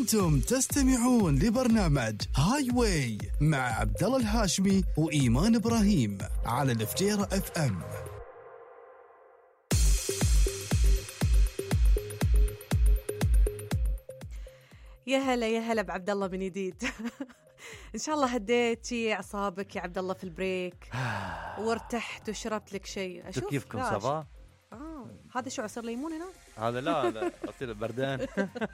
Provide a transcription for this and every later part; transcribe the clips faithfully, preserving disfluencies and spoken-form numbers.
أنتم تستمعون لبرنامج هاي واي مع عبد الله الهاشمي وإيمان إبراهيم على الفجيرة اف ام. يا هلا يا هلا بعبد الله بن يديد. ان شاء الله هديتي اعصابك يا عبد الله في البريك وارتحت وشربت لك شيء. اشوف كيفكم صباح. اه هذا شو عصير ليمون هنا؟ هذا لا لا عصير بردان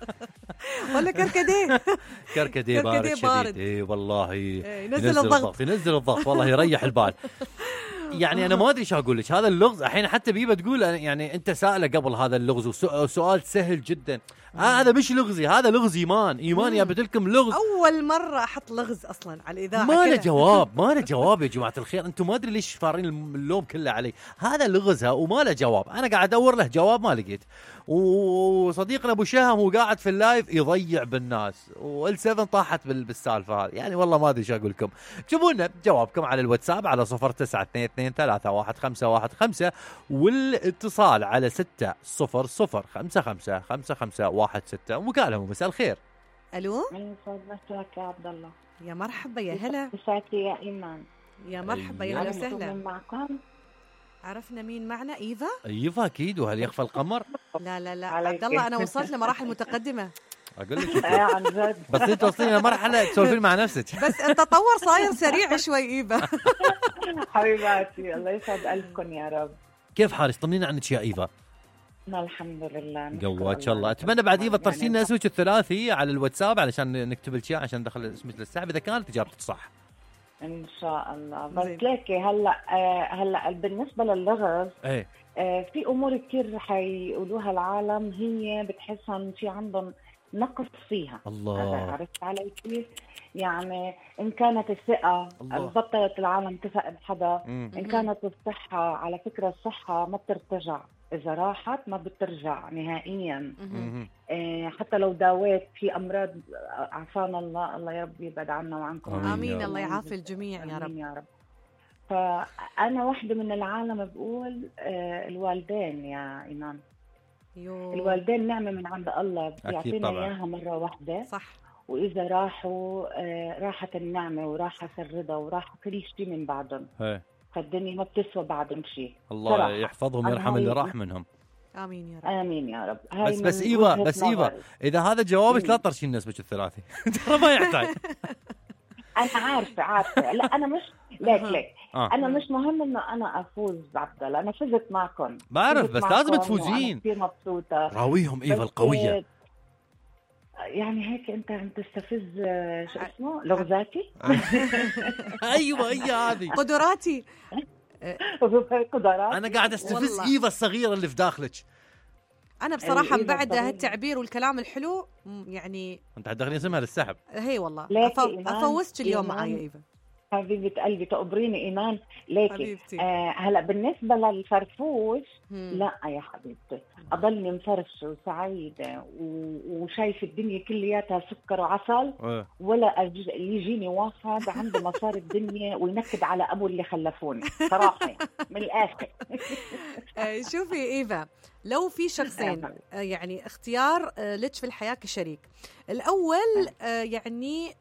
ولا كركديه. كركديه بارد شديد. اي والله ينزل الضغط ينزل الضغط والله يريح البال. يعني انا ما ادري ايش اقول لك. هذا اللغز الحين حتى بيبه تقول يعني انت سائله قبل هذا اللغز وسؤال سهل جدا. آه هذا مش لغزي، هذا لغز ايمان. ايمان يا لكم لغز. اول مره احط لغز اصلا على الاذاعه. ما له جواب، ما له جواب يا جماعه الخير. انتم ما ادري ليش فارين اللوم كله علي. هذا لغزها وما له جواب. انا قاعد ادور له جواب ما لقيت. وصديقنا ابو شهم هو قاعد في اللايف يضيع بالناس وال سبعة طاحت بالسالفه هذه. يعني والله ما ادري ايش اقول لكم. اكتبوا لنا جوابكم على الواتساب على صفر تسعة اثنين اثنين ثلاثة واحد خمسة واحد خمسة والاتصال على ستة صفر صفر خمسة خمسة خمسة خمسة واحد ستة. ومكالمه مساء الخير. الو يسعد مساك يا عبد الله. يا مرحبا يا هلا. مساك يا ايمان. يا مرحبا يا هلا وسهلا. معكم عرفنا مين معنا؟ ايفا. ايفا اكيد. وهل يخفى القمر؟ لا لا لا عبد الله انا وصلت لمراحل متقدمه. اقول لك عن جد. بس انت وصلتي لمرحله تسولفين مع نفسك. بس التطور صاير سريع شوي ايفا. حبيباتي الله يسعد قلبكم يا رب. كيف حالك؟ طمنينا عنك يا ايفا. الحمد لله قوات الله. اتمنى بعد ايفا ترسلين لنا اسمك الثلاثي على الواتساب علشان نكتب لك اياه عشان ندخل اسمك للسحب اذا كانت اجابتك صح ان شاء الله. بس ليكي هلا آه هلا بالنسبه للغز ايه آه في امور كثير حيقولوها العالم هي بتحسها ان في عندهم نقص فيها. الله. عرفت علي كيف؟ يعني ان كانت الثقه بطلت العالم تثق بحدا. ان كانت الصحه، على فكره الصحه ما بترتجع، إذا راحت ما بترجع نهائيا. إيه حتى لو داويت في أمراض عافانا الله، الله يا رب يبعد عنا وعنكم. آمين, آمين. الله يعافي الجميع يا رب. يا رب. فأنا واحدة من العالم بقول آه الوالدين يا إيمان. يو. الوالدين نعمة من عند الله بيعطينا إياها مرة واحدة. صح. وإذا راحوا آه راحت النعمة وراحت الرضا وراحت كل شيء من بعدهم. هي. فالدنيا ما بتسوى بعد شيء. الله صراحة. يحفظهم ويرحم اللي راح منهم. آمين يا رب. آمين يا رب. بس بس إيفا بس إيفا إذا هذا جوابك لا ترشين نسبة الثلاثي. ترى ما يحتاج. أنا عارفة عارفة. لا أنا مش ليك ليك. آه. أنا مش مهم إنه أنا أفوز بعبد الله. أنا فزت معكم. بعرف بس لازم تفوزين. كثير مبسوطة. راويهم إيفا القوية. يعني هيك انت عم تستفز شو اسمه لغزاتي. ايوه هي هذه قدراتي. قدرات. انا قاعد استفز ايفا الصغيره اللي في داخلك. انا بصراحه بعد هالتعبير والكلام الحلو يعني انت حتدخلين اسمها للسحب. هي والله افوزت اليوم معايا ايفا حبيبة قلبي. تقبريني إيمان ليكي. آه هلا بالنسبة للفرفوش لا يا حبيبتي أضلني مفرشة وسعيدة وشايف الدنيا كلياتها سكر وعسل. أه. ولا أج... يجيني واحد عنده مصاري الدنيا وينكد على أبو اللي خلفوني صراحة يعني. من الآخر. شوفي إيفا لو في شخصين يعني اختيار لك في الحياة كشريك، الأول يعني